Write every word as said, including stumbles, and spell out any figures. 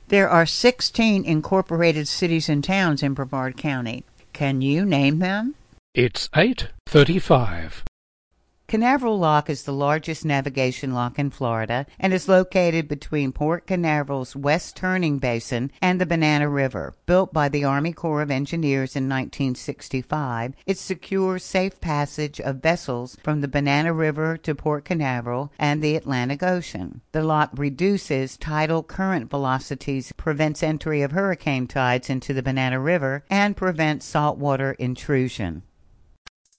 There are sixteen incorporated cities and towns in Brevard County. Can you name them? It's eight thirty-five. Canaveral Lock is the largest navigation lock in Florida and is located between Port Canaveral's West Turning Basin and the Banana River. Built by the Army Corps of Engineers in nineteen sixty-five, it secures safe passage of vessels from the Banana River to Port Canaveral and the Atlantic Ocean. The lock reduces tidal current velocities, prevents entry of hurricane tides into the Banana River, and prevents saltwater intrusion.